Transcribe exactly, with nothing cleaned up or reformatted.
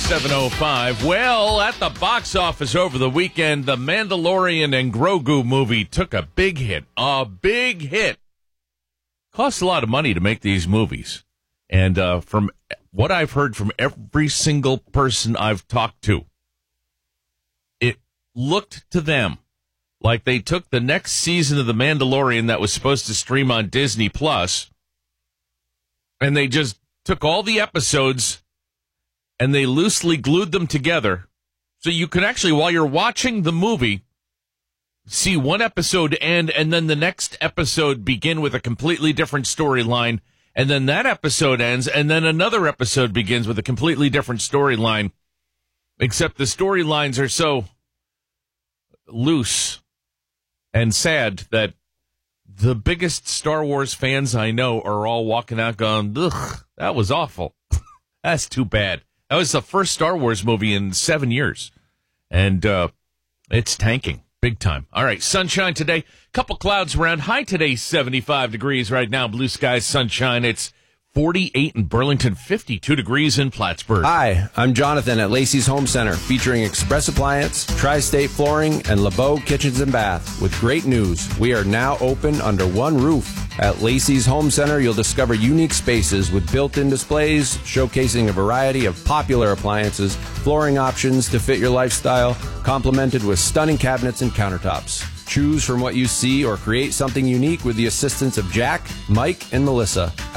seven oh five. Well, at the box office over the weekend, the Mandalorian and Grogu movie took a big hit. A big hit. Costs a lot of money to make these movies. And uh, from what I've heard from every single person I've talked to, it looked to them like they took the next season of The Mandalorian that was supposed to stream on Disney Plus, and they just took all the episodes and they loosely glued them together so you can actually, while you're watching the movie, see one episode end and then the next episode begin with a completely different storyline, and then that episode ends and then another episode begins with a completely different storyline, except the storylines are so loose and sad that the biggest Star Wars fans I know are all walking out going, ugh, that was awful. That's too bad. That was the first Star Wars movie in seven years. And uh, it's tanking big time. All right, sunshine today. Couple clouds around. High today, seventy-five degrees right now. Blue skies, sunshine. It's forty-eight in Burlington, fifty-two degrees in Plattsburgh. Hi, I'm Jonathan at Lacey's Home Center, featuring Express Appliance, Tri-State Flooring, and LeBeau Kitchens and Bath. With great news, we are now open under one roof. At Lacey's Home Center, you'll discover unique spaces with built-in displays, showcasing a variety of popular appliances, flooring options to fit your lifestyle, complemented with stunning cabinets and countertops. Choose from what you see or create something unique with the assistance of Jack, Mike, and Melissa.